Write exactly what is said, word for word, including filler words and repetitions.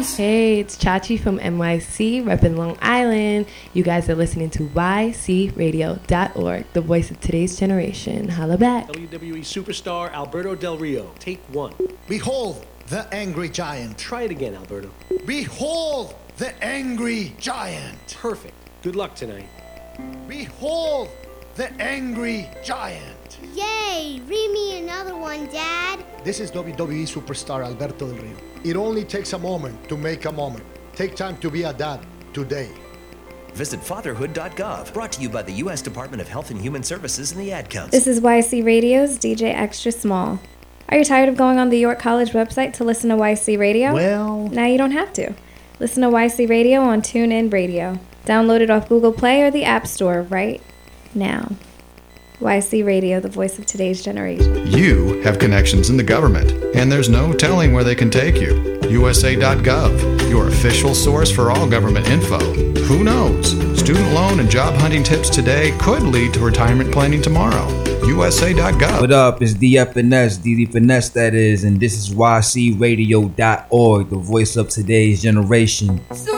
Jones. Hey, it's Chachi from N Y C, repping Long Island. You guys are listening to Y C radio dot org, the voice of today's generation. Holla back. W W E superstar Alberto Del Rio, take one. Behold the angry giant. Try it again, Alberto. Behold the angry giant. Perfect. Good luck tonight. Behold the angry giant. Yay! Read me another one, Dad. This is W W E superstar Alberto Del Rio. It only takes a moment to make a moment. Take time to be a dad today. Visit fatherhood dot gov. Brought to you by the U S Department of Health and Human Services and the Ad Council. This is Y C Radio's D J Extra Small. Are you tired of going on the York College website to listen to Y C Radio? Well... Now you don't have to. Listen to Y C Radio on TuneIn Radio. Download it off Google Play or the App Store right now. Y C Radio, the voice of today's generation. You have connections in the government, and there's no telling where they can take you. U S A dot gov, your official source for all government info. Who knows? Student loan and job hunting tips today could lead to retirement planning tomorrow. U S A dot gov. What up? It's D F Finesse, D D Finesse that is, and this is Y C radio dot org, the voice of today's generation. So